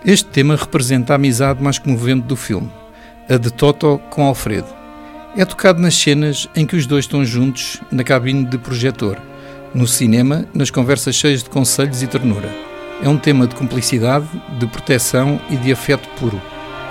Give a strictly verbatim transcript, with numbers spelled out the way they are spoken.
Este tema representa a amizade mais comovente do filme, a de Toto com Alfredo. É tocado nas cenas em que os dois estão juntos na cabine de projetor, no cinema, nas conversas cheias de conselhos e ternura. É um tema de cumplicidade, de proteção e de afeto puro.